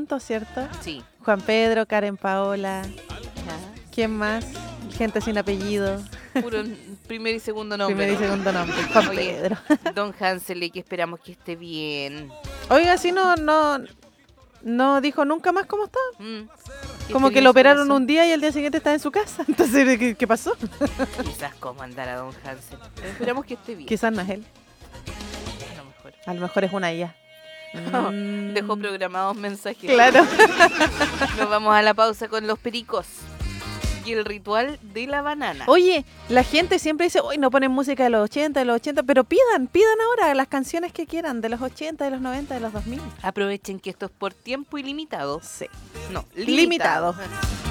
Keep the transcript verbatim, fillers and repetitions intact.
juntos, ¿cierto? Sí. Juan Pedro, Karen Paola. Ya. ¿Quién más? Gente sin apellido. Puro primer y segundo nombre. Primer y ¿no? segundo nombre. Juan Oye, Pedro. Don Hansel, que esperamos que esté bien. Oiga, si no, no, no dijo nunca más cómo está. Mm. Como que lo operaron un día y el día siguiente está en su casa. Entonces, ¿qué, qué pasó? Quizás cómo andará Don Hansel. Pero esperamos que esté bien. Quizás no es él. A lo mejor. A lo mejor es una I A. Mm. Dejó programados mensajes. Claro. Nos vamos a la pausa con los pericos. Y el ritual de la banana. Oye, la gente siempre dice, uy, no ponen música de los ochenta, de los ochenta, pero pidan, pidan ahora las canciones que quieran, de los ochenta, de los noventa, de los dos mil. Aprovechen que esto es por tiempo ilimitado. Sí. No, Limitado. limitado.